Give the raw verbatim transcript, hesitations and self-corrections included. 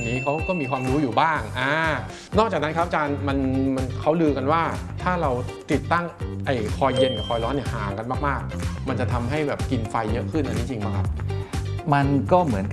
นี้เขาก็มีความรู้อยู่บ้างอ่านอกจากนั้นครับอาจารย์มันมันเขาลือกันว่าถ้าเราติดตั้งไอ้คอยเย็นกับคอยร้อนเนี่ยห่างกันมากๆมันจะทำให้แบบกินไฟเยอะขึ้นอันนี้จริงไหมครับมันก็เหมือน